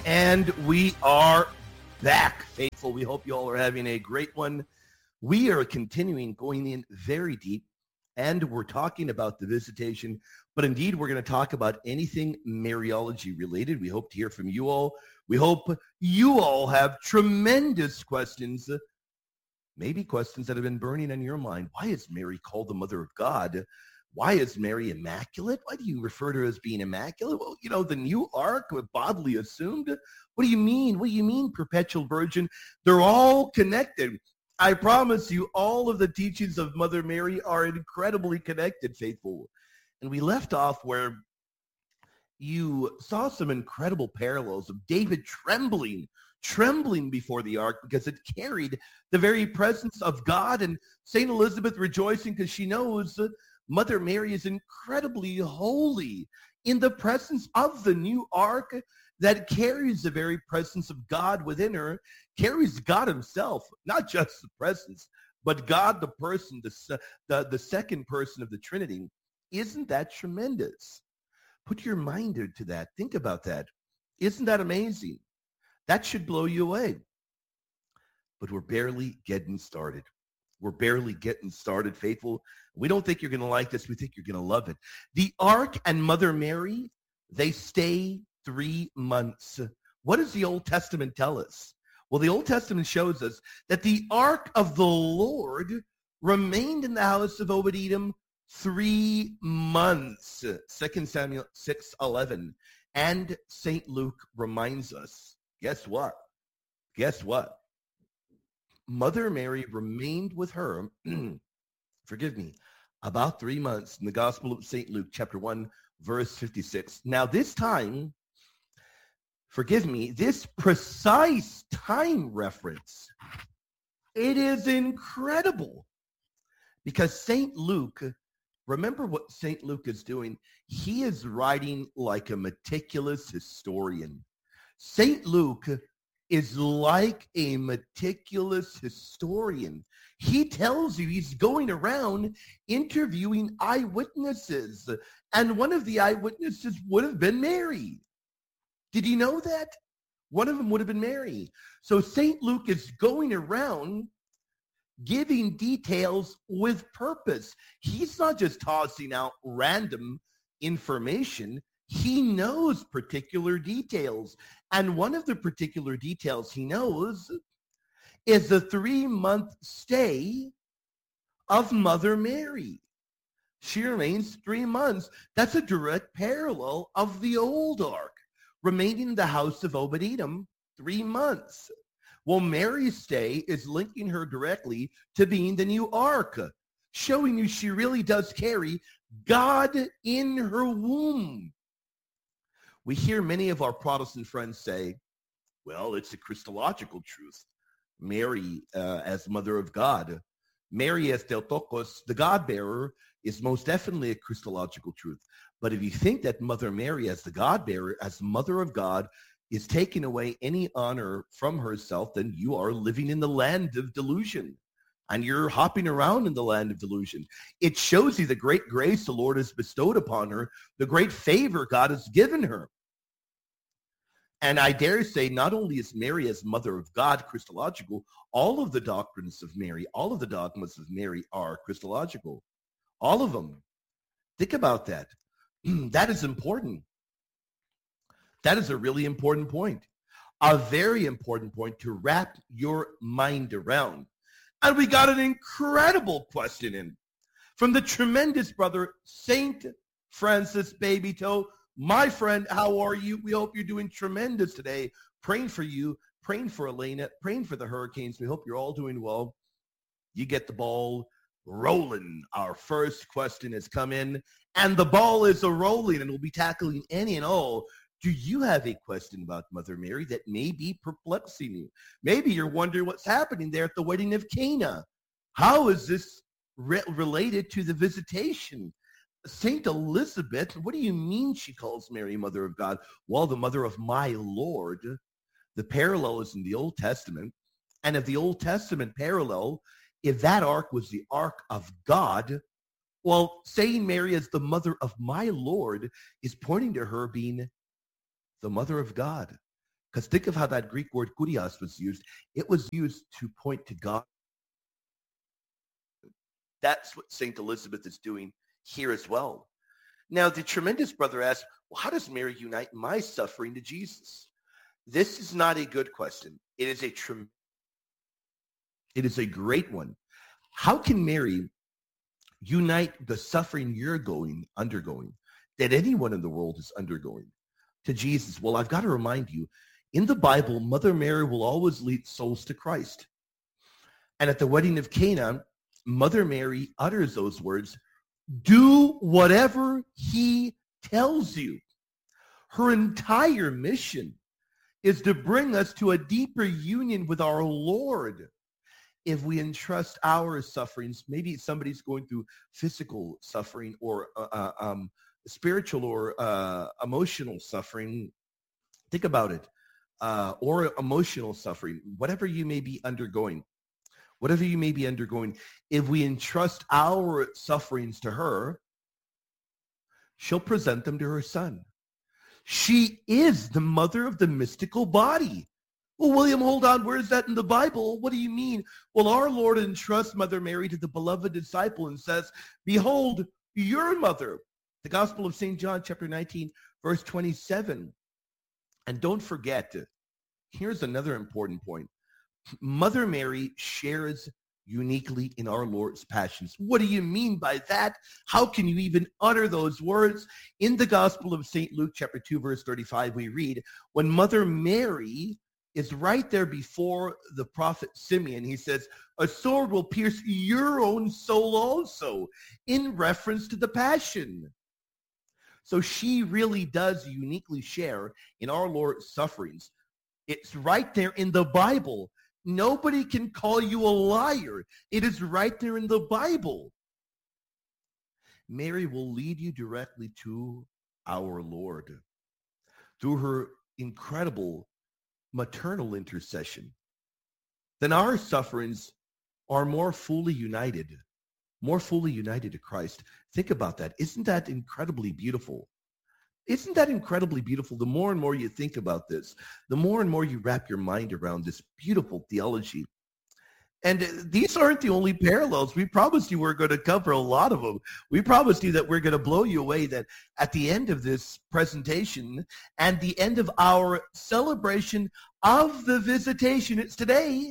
And we are back, faithful. We hope you all are having a great one. We are continuing going in very deep, and we're talking about the visitation, but indeed we're going to talk about anything Mariology related. We hope to hear from you all. We hope you all have tremendous questions, maybe questions that have been burning on your mind. Why is Mary called the Mother of God? Why is Mary immaculate? Why do you refer to her as being immaculate? Well, you know, the new ark bodily assumed. What do you mean? What do you mean, perpetual virgin? They're all connected. I promise you, all of the teachings of Mother Mary are incredibly connected, faithful. And we left off where you saw some incredible parallels of David trembling before the ark because it carried the very presence of God, and St. Elizabeth rejoicing because she knows Mother Mary is incredibly holy in the presence of the new ark that carries the very presence of God within her, carries God himself, not just the presence, but God, the person, the second person of the Trinity. Isn't that tremendous? Put your mind to that. Think about that. Isn't that amazing? That should blow you away. But we're barely getting started. We're barely getting started, faithful. We don't think you're going to like this. We think you're going to love it. The Ark and Mother Mary, they stay 3 months. What does the Old Testament tell us? Well, the Old Testament shows us that the Ark of the Lord remained in the house of Obed-Edom 3 months. 2 Samuel 6:11. And St. Luke reminds us, guess what? Guess what? Mother Mary remained with her, forgive me, about 3 months in the Gospel of St. Luke, chapter 1, verse 56. Now this time, forgive me, this precise time reference, it is incredible because St. Luke, remember what St. Luke is doing? He is writing like a meticulous historian. St. Luke is like a meticulous historian. He tells you he's going around interviewing eyewitnesses, and one of the eyewitnesses would have been Mary. Did you know that? One of them would have been Mary. So St. Luke is going around giving details with purpose. He's not just tossing out random information. He knows particular details. And one of the particular details he knows is the 3-month stay of Mother Mary. She remains 3 months. That's a direct parallel of the old ark, remaining in the house of Obed-Edom 3 months. Well, Mary's stay is linking her directly to being the new ark, showing you she really does carry God in her womb. We hear many of our Protestant friends say, well, it's a Christological truth. Mary as Mother of God. Mary as Theotokos, the God-bearer, is most definitely a Christological truth. But if you think that Mother Mary as the God-bearer, as Mother of God, is taking away any honor from herself, then you are living in the land of delusion. And you're hopping around in the land of delusion. It shows you the great grace the Lord has bestowed upon her, the great favor God has given her. And I dare say not only is Mary as Mother of God Christological, all of the doctrines of Mary, all of the dogmas of Mary are Christological. All of them. Think about that. That is important. That is a really important point. A very important point to wrap your mind around. And we got an incredible question in from the tremendous brother, Saint Francis Babytoe. My friend, how are you? We hope you're doing tremendous today. Praying for you, praying for Elena, praying for the Hurricanes. We hope you're all doing well. You get the ball rolling. Our first question has come in, and the ball is a-rolling, and we'll be tackling any and all. Do you have a question about Mother Mary that may be perplexing you? Maybe you're wondering what's happening there at the wedding of Cana. How is this related to the visitation? Saint Elizabeth, what do you mean she calls Mary Mother of God? Well, the Mother of my Lord. The parallel is in the Old Testament. And if the Old Testament parallel, if that ark was the ark of God, well, saying Mary as the Mother of my Lord is pointing to her being the Mother of God. Because think of how that Greek word kurios was used. It was used to point to God. That's what St. Elizabeth is doing here as well. Now, the tremendous brother asks, well, how does Mary unite my suffering to Jesus? This is not a good question. It is a great one. How can Mary unite the suffering you're undergoing, that anyone in the world is undergoing, to Jesus? Well, I've got to remind you, in the Bible, Mother Mary will always lead souls to Christ. And at the wedding of Cana, Mother Mary utters those words, do whatever he tells you. Her entire mission is to bring us to a deeper union with our Lord. If we entrust our sufferings, maybe somebody's going through physical suffering or spiritual or emotional suffering. Think about it. Or emotional suffering, whatever you may be undergoing. If we entrust our sufferings to her, she'll present them to her Son. She is the mother of the mystical body. Well, William, hold on. Where is that in the Bible? What do you mean? Well, our Lord entrusts Mother Mary to the beloved disciple and says, behold, your mother. The Gospel of St. John, chapter 19, verse 27. And don't forget, here's another important point. Mother Mary shares uniquely in our Lord's passions. What do you mean by that? How can you even utter those words? In the Gospel of St. Luke, chapter 2, verse 35, we read, when Mother Mary is right there before the prophet Simeon, he says, a sword will pierce your own soul also, in reference to the passion. So she really does uniquely share in our Lord's sufferings. It's right there in the Bible. Nobody can call you a liar. It is right there in the Bible. Mary will lead you directly to our Lord through her incredible maternal intercession. Then our sufferings are more fully united to Christ. Think about that. Isn't that incredibly beautiful? Isn't that incredibly beautiful? The more and more you think about this, the more and more you wrap your mind around this beautiful theology. And these aren't the only parallels. We promised you we're going to cover a lot of them. We promised you that we're going to blow you away, that at the end of this presentation and the end of our celebration of the Visitation, it's today.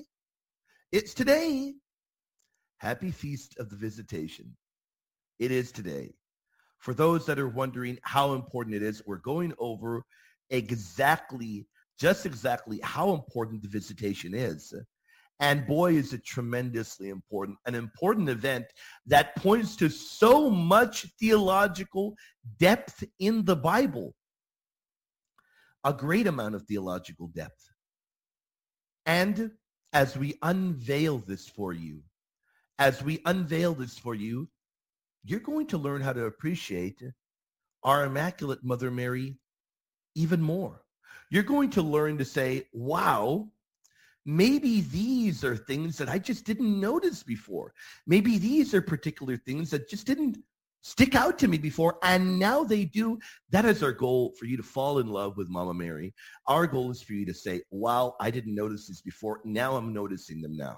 Happy Feast of the Visitation. It is today. For those that are wondering how important it is, we're going over just exactly how important the Visitation is. And boy, is it tremendously important, an important event that points to so much theological depth in the Bible. A great amount of theological depth. And as we unveil this for you, you're going to learn how to appreciate our Immaculate Mother Mary even more. You're going to learn to say, wow, maybe these are things that I just didn't notice before. Maybe these are particular things that just didn't stick out to me before, and now they do. That is our goal, for you to fall in love with Mama Mary. Our goal is for you to say, wow, I didn't notice this before. Now I'm noticing them now.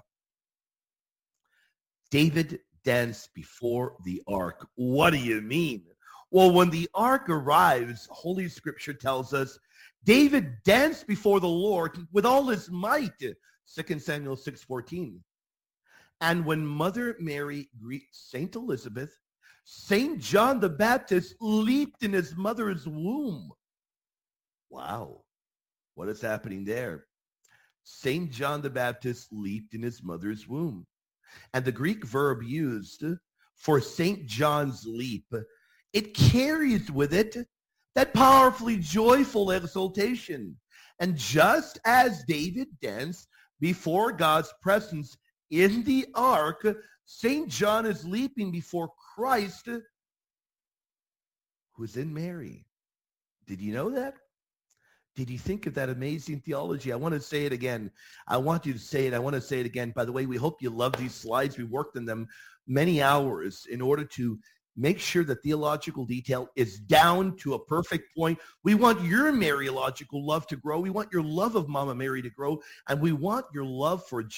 David danced before the ark. What do you mean? Well, when the ark arrives, Holy Scripture tells us, David danced before the Lord with all his might, 2 Samuel 6:14. And when Mother Mary greets St. Elizabeth, St. John the Baptist leaped in his mother's womb. Wow, what is happening there? St. John the Baptist leaped in his mother's womb. And the Greek verb used for St. John's leap, it carries with it that powerfully joyful exultation. And just as David danced before God's presence in the ark, St. John is leaping before Christ, who is in Mary. Did you know that? Did you think of that amazing theology? I want to say it again. I want you to say it. I want to say it again. By the way, we hope you love these slides. We worked on them many hours in order to Make sure the theological detail is down to a perfect point. We want your Mariological love to grow. We want your love of Mama Mary to grow. And we want your love for